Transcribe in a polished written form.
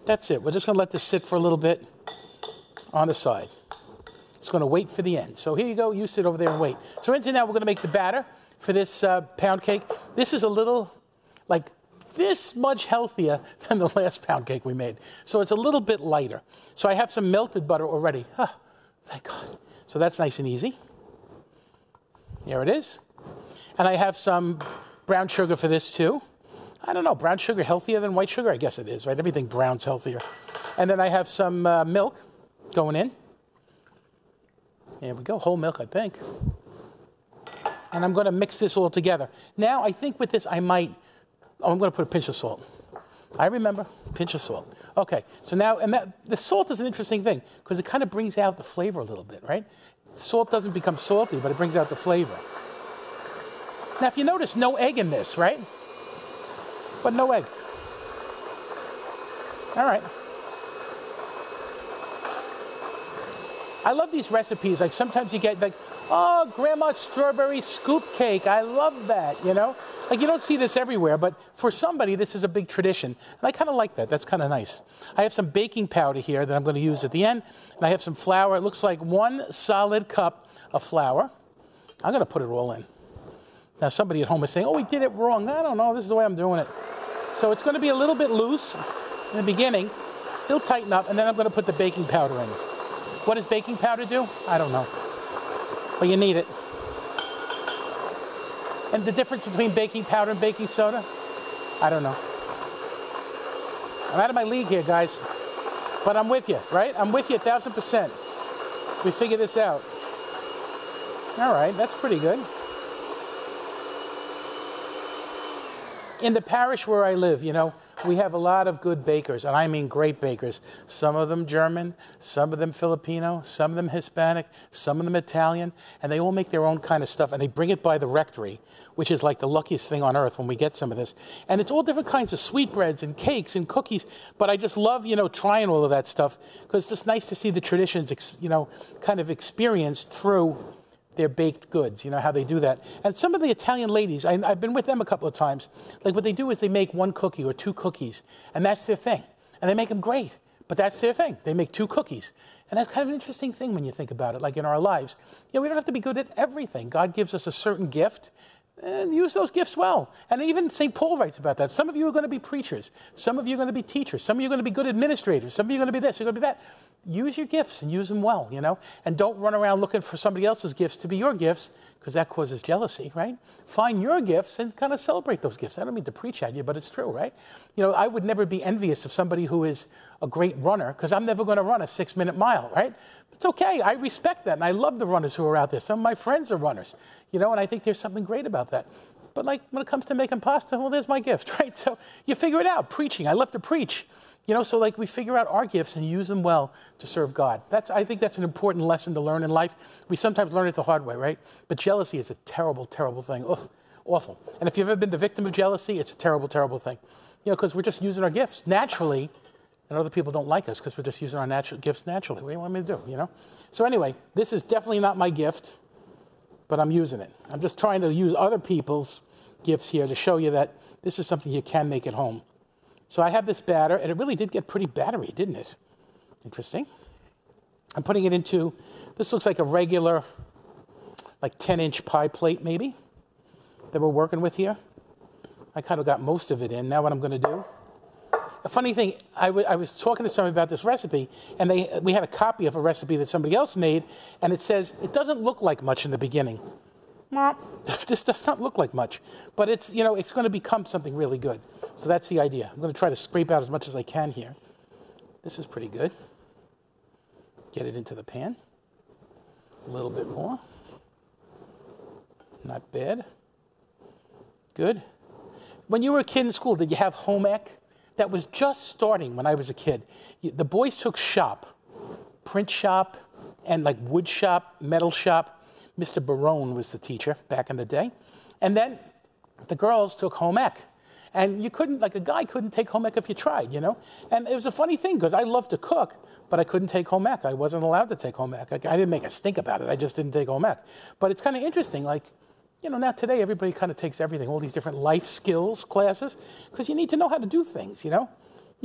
That's it. We're just going to let this sit for a little bit on the side. It's going to wait for the end. So here you go. You sit over there and wait. So into now, we're going to make the batter for this pound cake. This is a little, like this much healthier than the last pound cake we made. So it's a little bit lighter. So I have some melted butter already. Ah, thank God. So that's nice and easy. Here it is. And I have some brown sugar for this too. I don't know, brown sugar healthier than white sugar? I guess it is, right? Everything brown's healthier. And then I have some milk going in. There we go, whole milk, I think. And I'm going to mix this all together. Now, I think with this, I'm going to put a pinch of salt. I remember, pinch of salt. Okay, so now, and the salt is an interesting thing, because it kind of brings out the flavor a little bit, right? Salt doesn't become salty, but it brings out the flavor. Now, if you notice, no egg in this, right? But no egg. All right. I love these recipes. Like sometimes you get like, oh, grandma's strawberry scoop cake. I love that, you know? Like you don't see this everywhere, but for somebody, this is a big tradition. And I kind of like that. That's kind of nice. I have some baking powder here that I'm going to use at the end. And I have some flour. It looks like 1 solid cup of flour. I'm going to put it all in. Now, somebody at home is saying, oh, we did it wrong. I don't know. This is the way I'm doing it. So it's going to be a little bit loose in the beginning. It'll tighten up, and then I'm going to put the baking powder in. What does baking powder do? I don't know. But you need it. And the difference between baking powder and baking soda? I don't know. I'm out of my league here, guys. But I'm with you, right? I'm with you 1,000%. We figure this out. All right, that's pretty good. In the parish where I live, you know, we have a lot of good bakers, and I mean great bakers. Some of them German, some of them Filipino, some of them Hispanic, some of them Italian, and they all make their own kind of stuff, and they bring it by the rectory, which is like the luckiest thing on earth when we get some of this. And it's all different kinds of sweetbreads and cakes and cookies, but I just love, you know, trying all of that stuff, because it's just nice to see the traditions, you know, kind of experienced through their baked goods, you know, how they do that. And some of the Italian ladies, I've been with them a couple of times, like what they do is they make 1 cookie or 2 cookies, and that's their thing. And they make them great, but that's their thing. They make 2 cookies. And that's kind of an interesting thing when you think about it, like in our lives. You know, we don't have to be good at everything. God gives us a certain gift, and use those gifts well. And even St. Paul writes about that. Some of you are going to be preachers. Some of you are going to be teachers. Some of you are going to be good administrators. Some of you are going to be this, you're going to be that. Use your gifts and use them well, you know? And don't run around looking for somebody else's gifts to be your gifts, because that causes jealousy, right? Find your gifts and kind of celebrate those gifts. I don't mean to preach at you, but it's true, right? You know, I would never be envious of somebody who is a great runner, because I'm never going to run a 6-minute mile, right? It's okay. I respect that, and I love the runners who are out there. Some of my friends are runners, you know, and I think there's something great about that. But like when it comes to making pasta, well, there's my gift, right? So you figure it out. Preaching. I love to preach. You know, so like we figure out our gifts and use them well to serve God. I think that's an important lesson to learn in life. We sometimes learn it the hard way, right? But jealousy is a terrible, terrible thing. Oh, awful. And if you've ever been the victim of jealousy, it's a terrible, terrible thing. You know, because we're just using our gifts naturally, and other people don't like us because we're just using our gifts naturally. What do you want me to do, you know? So anyway, this is definitely not my gift, but I'm using it. I'm just trying to use other people's gifts here to show you that this is something you can make at home. So I have this batter, and it really did get pretty battery, didn't it? Interesting. I'm putting it into, this looks like a regular, like 10-inch pie plate maybe, that we're working with here. I kind of got most of it in. Now what I'm going to do. A funny thing, I was talking to somebody about this recipe, and we had a copy of a recipe that somebody else made, and it says, it doesn't look like much in the beginning. This does not look like much, but it's, you know, it's going to become something really good. So that's the idea. I'm going to try to scrape out as much as I can here. This is pretty good. Get it into the pan. A little bit more. Not bad. Good. When you were a kid in school, did you have home ec? That was just starting when I was a kid. The boys took shop, print shop, and like wood shop, metal shop. Mr. Barone was the teacher back in the day. And then the girls took home ec. And you couldn't, like a guy couldn't take home ec if you tried, you know? And it was a funny thing because I loved to cook, but I couldn't take home ec. I wasn't allowed to take home ec. I didn't make a stink about it. I just didn't take home ec. But it's kind of interesting, like, you know, now today everybody kind of takes everything, all these different life skills classes, because you need to know how to do things, you know?